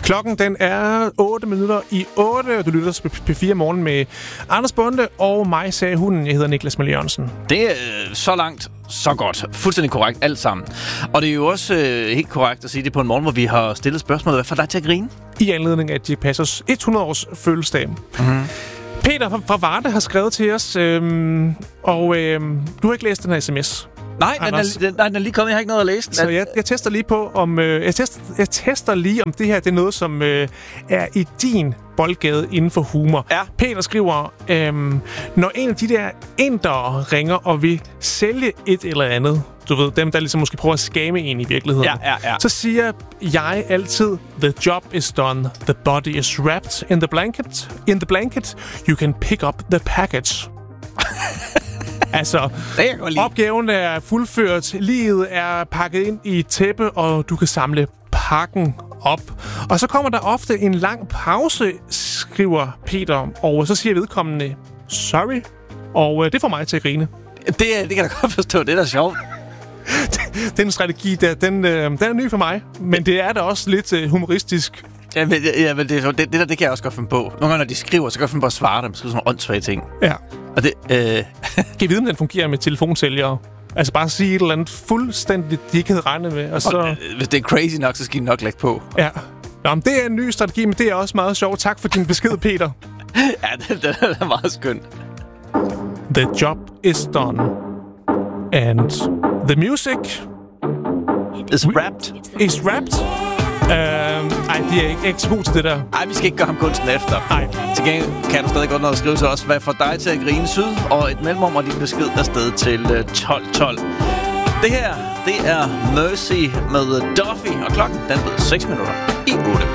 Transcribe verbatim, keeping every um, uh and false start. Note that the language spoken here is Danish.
Klokken den er otte minutter i otte, og du lytter til P fire Morgen med Anders Bonde og mig, sagde hunden. Jeg hedder Niklas Møller Jørgensen. Det er øh, så langt, så godt. Fuldstændig korrekt, alt sammen. Og det er jo også øh, helt korrekt at sige det på en morgen, hvor vi har stillet spørgsmålet. Hvad får dig til at grine? I anledning af Dirch Passers hundrede års fødselsdag. Mm-hmm. Peter fra, fra Varde har skrevet til os, øhm, og øhm, du har ikke læst den her sms. Nej, den er, den, nej, den er lige kommet. Jeg har ikke noget at læse. Så jeg, jeg tester lige på, om øh, jeg, tester, jeg tester lige, om det her det er noget, som øh, er i din boldgade inden for humor. Ja. Peter skriver, øhm, når en af de der indere ringer og vil sælge et eller andet, du ved, dem der ligesom måske prøver at skamme en i virkeligheden, Ja, ja, ja. så siger jeg altid, the job is done, the body is wrapped in the blanket, in the blanket, you can pick up the package. Altså, opgaven er fuldført, livet er pakket ind i et tæppe, og du kan samle pakken op. Og så kommer der ofte en lang pause, skriver Peter, og så siger vedkommende, sorry, og øh, det får mig til at grine. Det, det kan jeg godt forstå, det er da sjovt. Den strategi, der, den, øh, den er ny for mig, men det er da også lidt øh, humoristisk. Ja, men, ja, men det, det, det der, det kan jeg også godt finde på. Nogle gange, når de skriver, så kan jeg finde på at svare dem. Skriver sådan nogle åndssvage ting. Ja. Og det, øh... kan I vide, om den fungerer med telefonsælgere? Altså bare sige et eller andet fuldstændigt, de ikke havde regnet med. Og så... og, øh, hvis det er crazy nok, så skal de nok lægge på. Ja. Nå, men det er en ny strategi, men det er også meget sjovt. Tak for din besked, Peter. Ja, det, det er meget skønt. The job is done. And the music... Is wrapped. Is wrapped. Uh, ej, de er ikke, ikke så gode til det der. Ej, vi skal ikke gøre ham kunsten efter. Nej. Til gengæld kan du stadig godt noget at skrive til os. Hvad får dig til at grine syd? Og et mellemrum og din besked afsted til tolv tolv. Det her, det er Mercy med Duffy. Og klokken, den blev seks minutter i otte.